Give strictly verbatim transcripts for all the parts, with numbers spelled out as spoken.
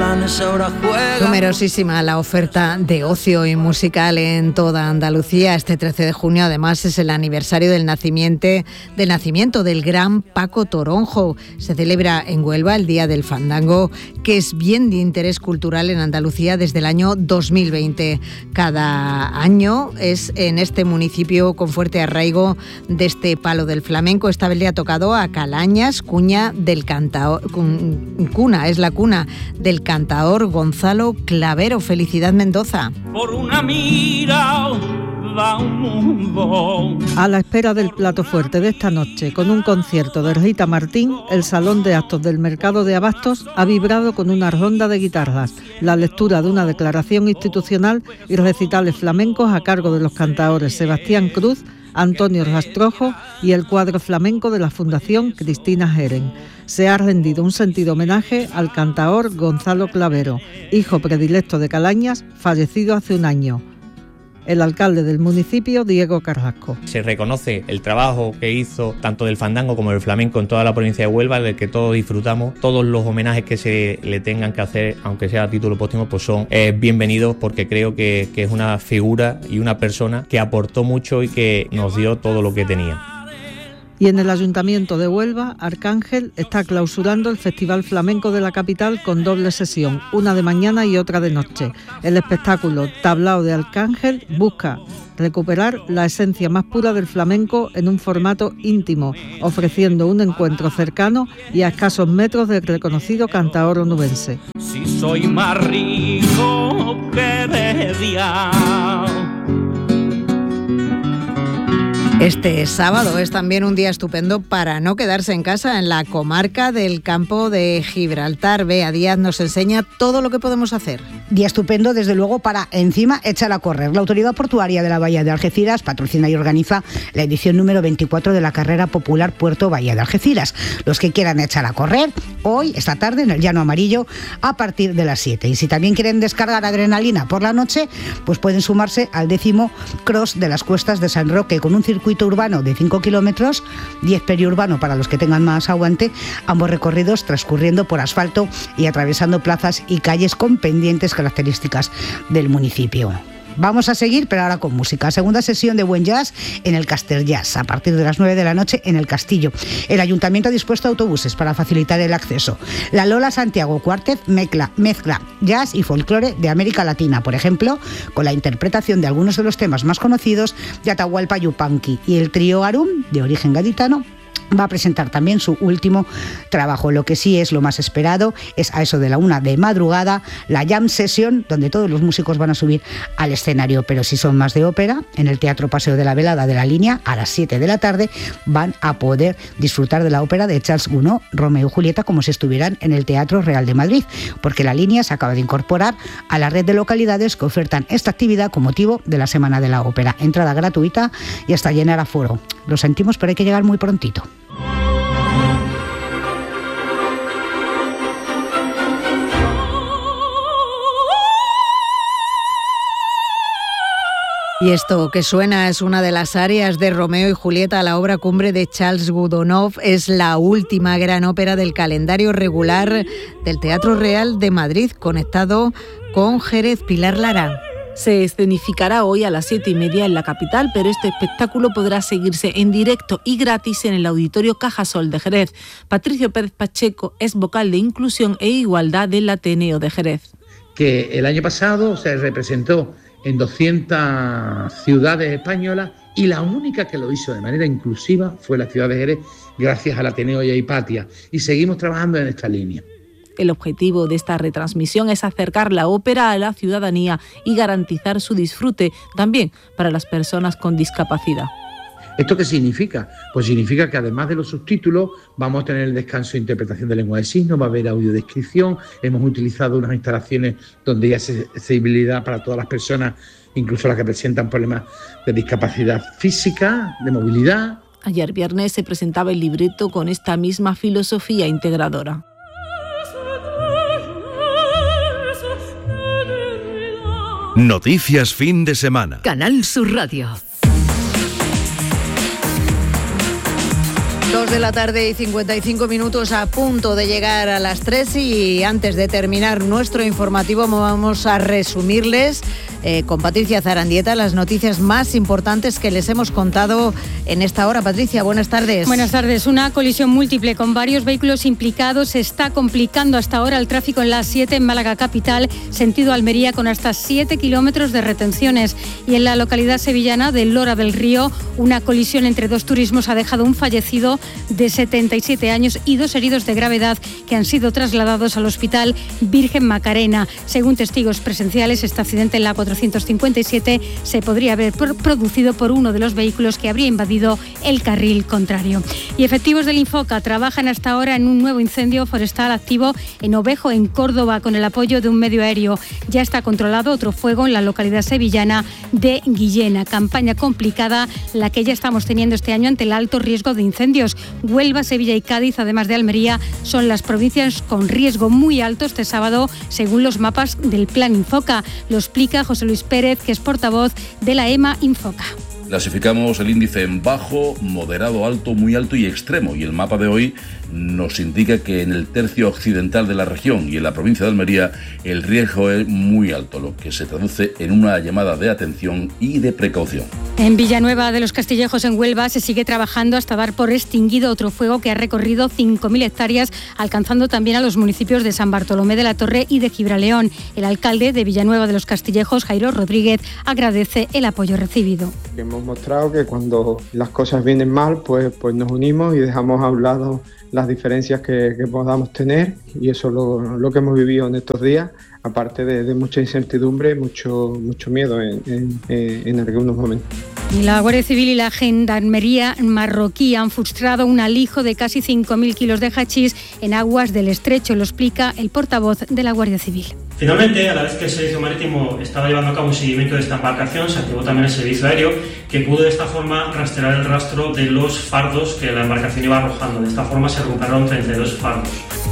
planes ahora juegan. Numerosísima la oferta de ocio y musical en toda Andalucía. Este trece de junio además es el aniversario del nacimiento, del nacimiento del gran Paco Toronjo. Se celebra en Huelva el Día del Fandango, que es bien de interés cultural en Andalucía desde el año dos mil veinte. Cada año es en este municipio con fuerte arraigo de este palo del flamenco. Esta vez le ha tocado a Calañas, cuña del cantaor, cuna, es la cuna del cantaor Gonzalo Clavero. Felicidad, Mendoza. Por una mira va un mundo. A la espera del plato fuerte de esta noche, con un concierto de Rita Martín, el Salón de Actos del Mercado de Abastos ha vibrado con una ronda de guitarras, la lectura de una declaración institucional y recitales flamencos a cargo de los cantaores Sebastián Cruz, Antonio Rastrojo y el cuadro flamenco de la Fundación Cristina Geren. Se ha rendido un sentido homenaje al cantaor Gonzalo Clavero, hijo predilecto de Calañas, fallecido hace un año. El alcalde del municipio, Diego Carrasco. Se reconoce el trabajo que hizo tanto del fandango como del flamenco en toda la provincia de Huelva, del que todos disfrutamos. Todos los homenajes que se le tengan que hacer, aunque sea a título póstumo, pues son eh, bienvenidos, porque creo que, que es una figura y una persona que aportó mucho y que nos dio todo lo que tenía. Y en el Ayuntamiento de Huelva, Arcángel está clausurando el Festival Flamenco de la capital con doble sesión, una de mañana y otra de noche. El espectáculo Tablao de Arcángel busca recuperar la esencia más pura del flamenco en un formato íntimo, ofreciendo un encuentro cercano y a escasos metros del reconocido cantaor onubense. Si soy más rico que Bedia. Este sábado es también un día estupendo para no quedarse en casa en la comarca del Campo de Gibraltar. Bea Díaz nos enseña todo lo que podemos hacer. Día estupendo, desde luego, para encima echar a correr. La Autoridad Portuaria de la Bahía de Algeciras patrocina y organiza la edición número veinticuatro de la carrera popular Puerto Bahía de Algeciras. Los que quieran echar a correr, hoy, esta tarde, en el Llano Amarillo, a partir de las siete. Y si también quieren descargar adrenalina por la noche, pues pueden sumarse al décimo Cross de las Cuestas de San Roque, con un circuito urbano de cinco kilómetros, diez periurbano para los que tengan más aguante, ambos recorridos transcurriendo por asfalto y atravesando plazas y calles con pendientes características del municipio. Vamos a seguir, pero ahora con música. Segunda sesión de buen jazz en el Castel Jazz, a partir de las nueve de la noche en el Castillo. El Ayuntamiento ha dispuesto autobuses para facilitar el acceso. La Lola Santiago Quartet mezcla, mezcla jazz y folclore de América Latina, por ejemplo, con la interpretación de algunos de los temas más conocidos de Atahualpa Yupanqui, y el trío Arum, de origen gaditano, va a presentar también su último trabajo. Lo que sí es lo más esperado es a eso de la una de madrugada, la Jam Session, donde todos los músicos van a subir al escenario. Pero si son más de ópera, en el Teatro Paseo de la Velada de la Línea, a las siete de la tarde, van a poder disfrutar de la ópera de Charles Gounod, Romeo y Julieta, como si estuvieran en el Teatro Real de Madrid, porque la Línea se acaba de incorporar a la red de localidades que ofertan esta actividad con motivo de la Semana de la Ópera. Entrada gratuita y hasta llenar aforo. Lo sentimos, pero hay que llegar muy prontito. Y esto que suena es una de las áreas de Romeo y Julieta, la obra cumbre de Charles Gounod. Es la última gran ópera del calendario regular del Teatro Real de Madrid, conectado con Jerez. Pilar Lara. Se escenificará hoy a las siete y media en la capital, pero este espectáculo podrá seguirse en directo y gratis en el Auditorio Cajasol de Jerez. Patricio Pérez Pacheco es vocal de Inclusión e Igualdad del Ateneo de Jerez. Que el año pasado se representó en doscientas ciudades españolas y la única que lo hizo de manera inclusiva fue la ciudad de Jerez, gracias al Ateneo y a Hipatia. Y seguimos trabajando en esta línea. El objetivo de esta retransmisión es acercar la ópera a la ciudadanía y garantizar su disfrute también para las personas con discapacidad. ¿Esto qué significa? Pues significa que además de los subtítulos vamos a tener el descanso de interpretación de lengua de signos, va a haber audiodescripción, hemos utilizado unas instalaciones donde hay accesibilidad para todas las personas, incluso las que presentan problemas de discapacidad física, de movilidad. Ayer viernes se presentaba el libreto con esta misma filosofía integradora. Noticias fin de semana. Canal Sur Radio. Dos de la tarde y cincuenta y cinco minutos, a punto de llegar a las tres, y antes de terminar nuestro informativo vamos a resumirles eh, con Patricia Zarandieta las noticias más importantes que les hemos contado en esta hora. Patricia, buenas tardes. Buenas tardes. Una colisión múltiple con varios vehículos implicados está complicando hasta ahora el tráfico en la A siete en Málaga capital, sentido Almería, con hasta siete kilómetros de retenciones. Y en la localidad sevillana de Lora del Río, una colisión entre dos turismos ha dejado un fallecido de setenta y siete años y dos heridos de gravedad que han sido trasladados al Hospital Virgen Macarena. Según testigos presenciales, este accidente en la cuatrocientos cincuenta y siete se podría haber producido por uno de los vehículos que habría invadido el carril contrario. Y efectivos del Infoca trabajan hasta ahora en un nuevo incendio forestal activo en Ovejo, en Córdoba, con el apoyo de un medio aéreo. Ya está controlado otro fuego en la localidad sevillana de Guillena. Campaña complicada la que ya estamos teniendo este año ante el alto riesgo de incendios. Huelva, Sevilla y Cádiz, además de Almería, son las provincias con riesgo muy alto este sábado, según los mapas del Plan Infoca. Lo explica José Luis Pérez, que es portavoz de la EMA Infoca. Clasificamos el índice en bajo, moderado, alto, muy alto y extremo, y el mapa de hoy nos indica que en el tercio occidental de la región y en la provincia de Almería el riesgo es muy alto, lo que se traduce en una llamada de atención y de precaución. En Villanueva de los Castillejos, en Huelva, se sigue trabajando hasta dar por extinguido otro fuego que ha recorrido cinco mil hectáreas, alcanzando también a los municipios de San Bartolomé de la Torre y de Gibraleón. El alcalde de Villanueva de los Castillejos, Jairo Rodríguez, agradece el apoyo recibido. Hemos mostrado que cuando las cosas vienen mal, pues, pues nos unimos y dejamos a un lado las diferencias que, que podamos tener, y eso es lo, lo que hemos vivido en estos días, aparte de, de mucha incertidumbre, mucho, mucho miedo en, en, en algunos momentos. La Guardia Civil y la Gendarmería marroquí han frustrado un alijo de casi cinco mil kilos de hachís en aguas del Estrecho, lo explica el portavoz de la Guardia Civil. Finalmente, a la vez que el Servicio Marítimo estaba llevando a cabo un seguimiento de esta embarcación, se activó también el Servicio Aéreo, que pudo de esta forma rastrear el rastro de los fardos que la embarcación iba arrojando. De esta forma se recuperaron treinta y dos fardos.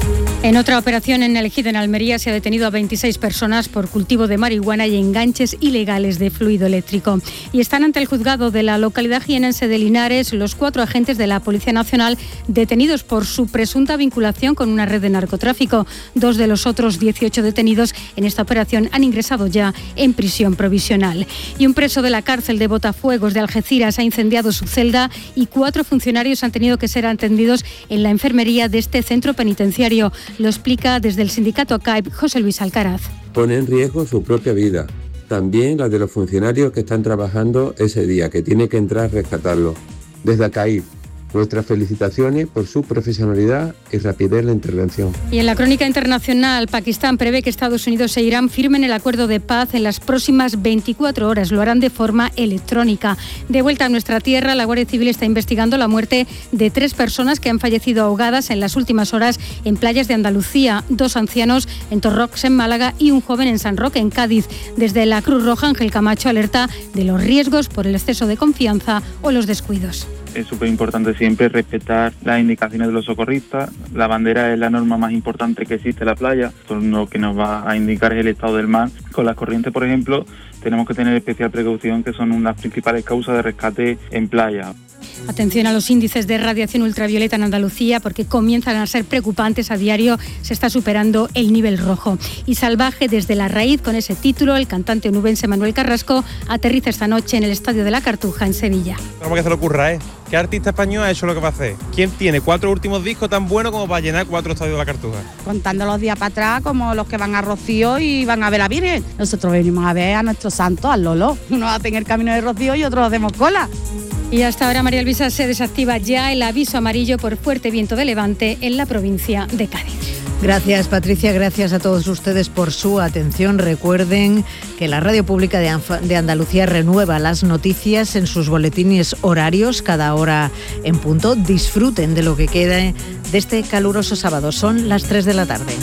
En otra operación en el Ejido, en Almería, se ha detenido a veintiséis personas por cultivo de marihuana y enganches ilegales de fluido eléctrico. Y están ante el juzgado de la localidad jienense de Linares los cuatro agentes de la Policía Nacional detenidos por su presunta vinculación con una red de narcotráfico. Dos de los otros dieciocho detenidos en esta operación han ingresado ya en prisión provisional. Y un preso de la cárcel de Botafuegos de Algeciras ha incendiado su celda y cuatro funcionarios han tenido que ser atendidos en la enfermería de este centro penitenciario. Lo explica desde el sindicato A C A I P José Luis Alcaraz. Pone en riesgo su propia vida, también la de los funcionarios que están trabajando ese día, que tiene que entrar a rescatarlo. Desde A C A I P, nuestras felicitaciones por su profesionalidad y rapidez en la intervención. Y en la crónica internacional, Pakistán prevé que Estados Unidos e Irán firmen el acuerdo de paz en las próximas veinticuatro horas. Lo harán de forma electrónica. De vuelta a nuestra tierra, la Guardia Civil está investigando la muerte de tres personas que han fallecido ahogadas en las últimas horas en playas de Andalucía. Dos ancianos en Torrox, en Málaga, y un joven en San Roque, en Cádiz. Desde la Cruz Roja, Ángel Camacho alerta de los riesgos por el exceso de confianza o los descuidos. Es súper importante siempre respetar las indicaciones de los socorristas. La bandera es la norma más importante que existe en la playa. Lo que nos va a indicar es el estado del mar. Con las corrientes, por ejemplo, tenemos que tener especial precaución, que son una de las principales causas de rescate en playa. Atención a los índices de radiación ultravioleta en Andalucía, porque comienzan a ser preocupantes. A diario se está superando el nivel rojo. Y Salvaje desde la raíz, con ese título, el cantante onubense Manuel Carrasco aterriza esta noche en el Estadio de la Cartuja, en Sevilla. ¿Cómo que se le ocurra, eh? ¿Qué artista español ha hecho lo que va a hacer? ¿Quién tiene cuatro últimos discos tan buenos como para llenar cuatro estadios de la Cartuja? Contando los días para atrás, como los que van a Rocío y van a ver a la Virgen. Nosotros venimos a ver a nuestro santo, al Lolo. Unos hacen el camino de Rocío y otros hacemos cola. Y hasta ahora, María Luisa, se desactiva ya el aviso amarillo por fuerte viento de levante en la provincia de Cádiz. Gracias, Patricia, gracias a todos ustedes por su atención. Recuerden que la Radio Pública de, Anf- de Andalucía renueva las noticias en sus boletines horarios cada hora en punto. Disfruten de lo que quede de este caluroso sábado. Son las tres de la tarde.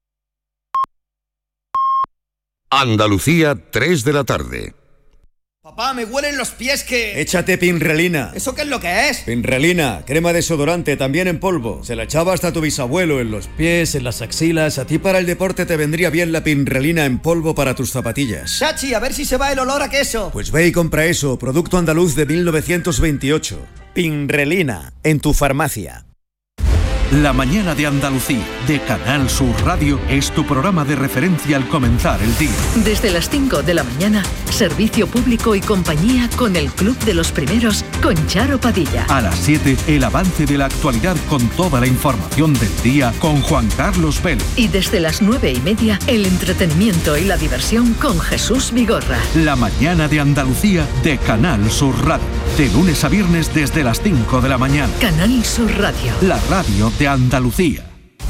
Andalucía, tres de la tarde. Papá, me huelen los pies que... Échate Pinrelina. ¿Eso qué es lo que es? Pinrelina, crema desodorante, también en polvo. Se la echaba hasta tu bisabuelo en los pies, en las axilas. A ti para el deporte te vendría bien la Pinrelina en polvo para tus zapatillas. Chachi, a ver si se va el olor a queso. Pues ve y compra eso, producto andaluz de mil novecientos veintiocho. Pinrelina, en tu farmacia. La mañana de Andalucía, de Canal Sur Radio, es tu programa de referencia al comenzar el día. Desde las cinco de la mañana, servicio público y compañía con el Club de los Primeros, con Charo Padilla. A las siete, el avance de la actualidad con toda la información del día con Juan Carlos Vélez. Y desde las nueve y media, el entretenimiento y la diversión con Jesús Vigorra. La mañana de Andalucía, de Canal Sur Radio. De lunes a viernes desde las cinco de la mañana. Canal Sur Radio. La radio de Andalucía.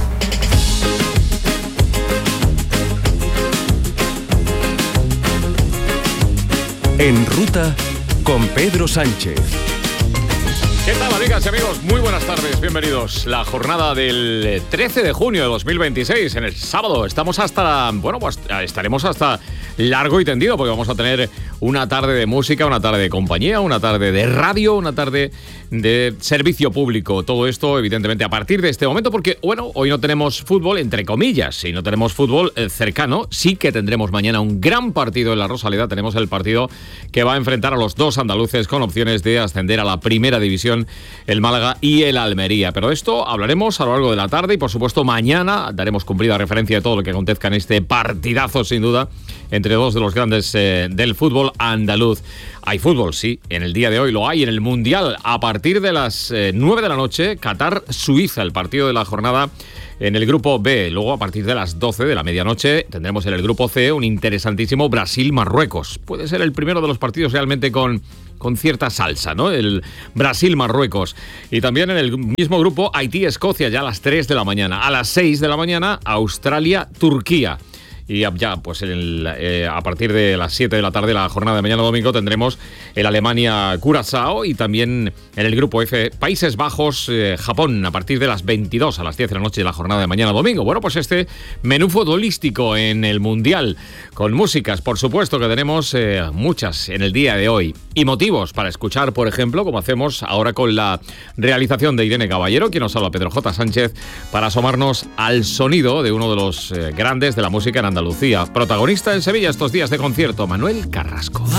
En ruta con Pedro Sánchez. ¿Qué tal, amigas y amigos? Muy buenas tardes, bienvenidos. La jornada del trece de junio de dos mil veintiséis, en el sábado. Estamos hasta, bueno, pues estaremos hasta largo y tendido, porque vamos a tener una tarde de música, una tarde de compañía, una tarde de radio, una tarde de servicio público. Todo esto, evidentemente, a partir de este momento, porque, bueno, hoy no tenemos fútbol, entre comillas, si no tenemos fútbol eh, cercano, sí que tendremos mañana un gran partido en la Rosaleda. Tenemos el partido que va a enfrentar a los dos andaluces con opciones de ascender a la primera división, el Málaga y el Almería. Pero de esto hablaremos a lo largo de la tarde y, por supuesto, mañana daremos cumplida referencia de todo lo que acontezca en este partidazo, sin duda, entre dos de los grandes eh, del fútbol andaluz. Hay fútbol, sí, en el día de hoy lo hay en el Mundial. A partir de las eh, nueve de la noche, Qatar-Suiza, el partido de la jornada en el grupo B. Luego, a partir de las doce de la medianoche, tendremos en el grupo C un interesantísimo Brasil-Marruecos. Puede ser el primero de los partidos realmente con, con cierta salsa, ¿no? El Brasil-Marruecos. Y también en el mismo grupo, Haití-Escocia, ya a las tres de la mañana. A las seis de la mañana, Australia-Turquía. Y ya, pues el, eh, a partir de las siete de la tarde, la jornada de mañana domingo, tendremos el Alemania-Curazao y también en el grupo F, Países Bajos-Japón, eh, a partir de las veintidós a las diez de la noche de la jornada de mañana domingo. Bueno, pues este menú futbolístico en el Mundial, con músicas, por supuesto, que tenemos eh, muchas en el día de hoy. Y motivos para escuchar, por ejemplo, como hacemos ahora con la realización de Irene Caballero, quien nos habla Pedro J. Sánchez, para asomarnos al sonido de uno de los eh, grandes de la música en Andalucía. Protagonista en Sevilla estos días de concierto, Manuel Carrasco.